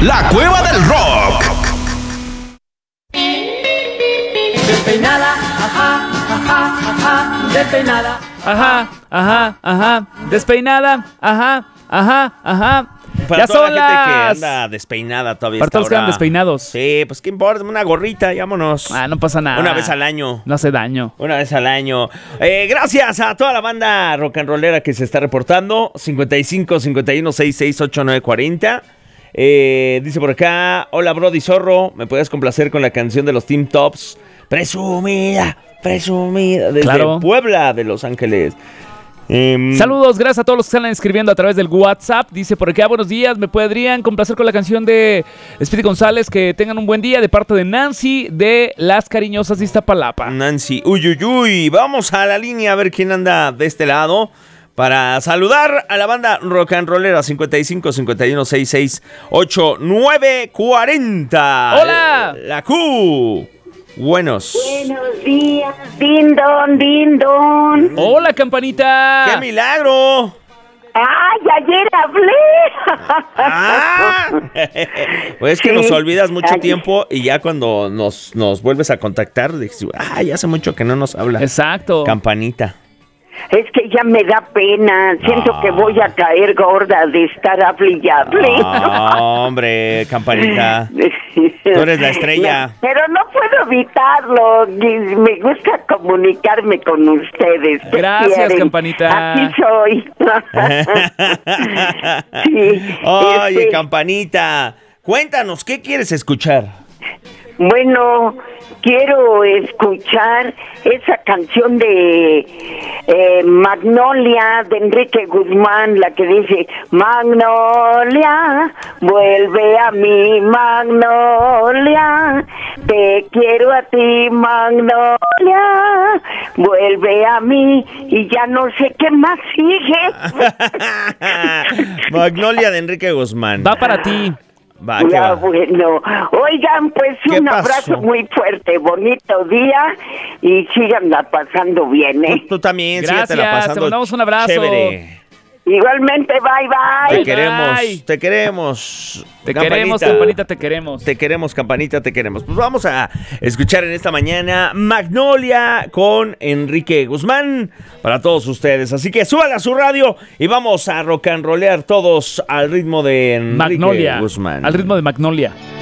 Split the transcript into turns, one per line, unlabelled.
La Cueva del Rock.
Despeinada, ajá, ajá, ajá, despeinada.
Ajá, ajá, ajá. Despeinada, ajá, ajá, ajá.
Para
Ya
toda
son
la gente que
las...
anda despeinada todavía.
Para todos los que andan
ahora.
despeinados.
Sí, pues qué importa, una gorrita, vámonos.
No pasa nada.
Una vez al año.
No hace daño.
Una vez al año. Gracias a toda la banda rock and rollera que se está reportando. 55 51 66 89 40. Dice por acá: hola Brody Zorro, ¿me puedes complacer con la canción de los Team Tops? Presumida, presumida. Desde Puebla de Los Ángeles.
Saludos, gracias a todos los que están escribiendo a través del WhatsApp. Dice por acá: buenos días, ¿me podrían complacer con la canción de Speedy González? Que tengan un buen día, de parte de Nancy de Las Cariñosas de Iztapalapa.
Nancy, uy, vamos a la línea a ver quién anda de este lado para saludar a la banda rock and rollera. 55 51 66 89 40.
¡Hola!
La Q.
Buenos días, din don.
Hola, Campanita.
¡Qué milagro!
¡Ay, ayer hablé!
Pues es que nos olvidas mucho tiempo y ya cuando nos vuelves a contactar, dices, ya hace mucho que no nos habla.
Exacto.
Campanita.
Es que ya me da pena. Siento que voy a caer gorda de estar hable y hable.
Hombre, Campanita. Tú eres la estrella.
Pero no puedo evitarlo. Me gusta comunicarme con ustedes.
Gracias,
quieren?
Campanita.
Aquí soy. Sí,
Oye, Campanita, cuéntanos, ¿qué quieres escuchar?
Bueno, quiero escuchar esa canción de Magnolia de Enrique Guzmán, la que dice: Magnolia, vuelve a mí, Magnolia, te quiero a ti, Magnolia, vuelve a mí, y ya no sé qué más sigue.
Magnolia de Enrique Guzmán.
Va para ti.
Va.
Bueno, oigan, pues un abrazo muy fuerte, bonito día y síganla pasando bien, ¿eh?
Tú también,
gracias,
sígatela pasando.
te mandamos un abrazo.
Chévere.
Igualmente, bye.
Te queremos.
Te queremos, Campanita, te queremos.
Te queremos, Campanita, te queremos. Pues vamos a escuchar en esta mañana Magnolia con Enrique Guzmán para todos ustedes. Así que súbala a su radio y vamos a rock and rollear todos al ritmo de Enrique
Magnolia.
Guzmán.
Al ritmo de Magnolia.